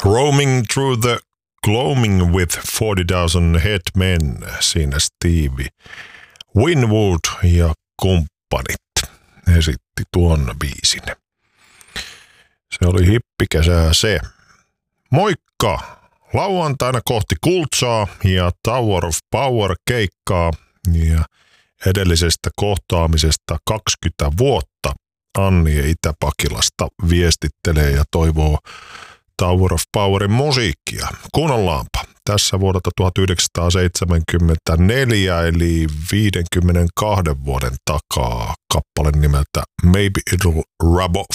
Roaming through the gloaming with 40,000 headmen, siinä Stevie Winwood ja kumppanit esitti tuon biisin. Se oli hippikesää se. Moikka! Lauantaina kohti Kultsaa ja Tower of Power keikkaa ja edellisestä kohtaamisesta 20 vuotta Anni Itä-Pakilasta viestittelee ja toivoo Tower of Powerin musiikkia. Kuunnellaanpa. Tässä vuodelta 1974 eli 52 vuoden takaa kappale nimeltä Maybe It'll Rub Off.